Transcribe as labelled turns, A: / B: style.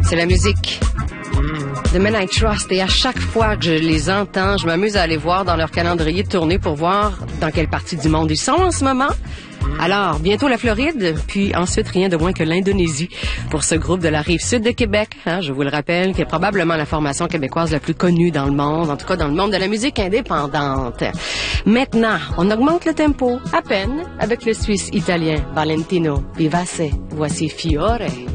A: C'est la musique The Men I Trust. Et à chaque fois que je les entends, je m'amuse à aller voir dans leur calendrier de tournée pour voir dans quelle partie du monde ils sont en ce moment. Alors, bientôt la Floride, puis ensuite rien de moins que l'Indonésie pour ce groupe de la rive sud de Québec, hein, je vous le rappelle, qui est probablement la formation québécoise la plus connue dans le monde, en tout cas dans le monde de la musique indépendante. Maintenant, on augmente le tempo, à peine, avec le Suisse italien Valentino Vivace. Voici Fiore.